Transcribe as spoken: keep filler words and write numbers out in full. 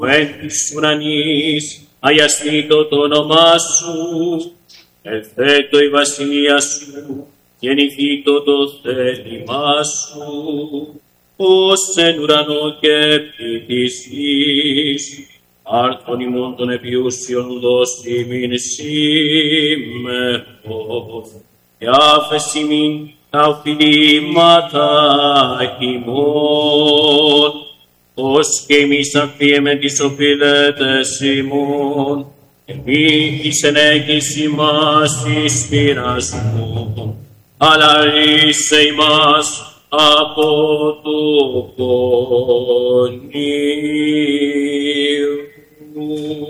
που εν της ουρανής, αγιαστήτω το όνομά σου, ελθέτω η βασιλεία σου, γεννηθήτω το θέλημά σου, ως εν ουρανό και επί της γης. Άρθον ημών των επιούσιων δώσει μην σήμερον, και άφεση μην τα οφειλήματα ημών, ως και εμείς αφίεμεν τις οφειλέτες ημών, και μη εις ενέγγις ημάς εις πειρασμόν, αλλά ρίσε ημάς από του πονίου.